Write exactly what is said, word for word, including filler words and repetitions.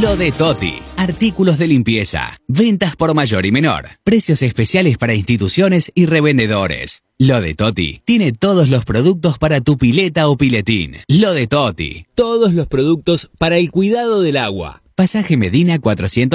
Lo de Toti. Artículos de limpieza. Ventas por mayor y menor. Precios especiales para instituciones y revendedores. Lo de Toti tiene todos los productos para tu pileta o piletín. Lo de Toti. Todos los productos para el cuidado del agua. Pasaje Medina cuatrocientos